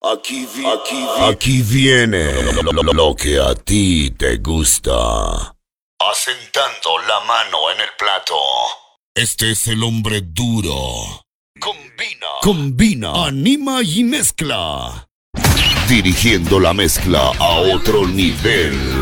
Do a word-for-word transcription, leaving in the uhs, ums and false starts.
Aquí, vi aquí, vi aquí viene lo, lo- lo que a ti te gusta. Asentando la mano en el plato. Este es el hombre duro. Combina. Combina. Anima y mezcla. Dirigiendo la mezcla a otro nivel.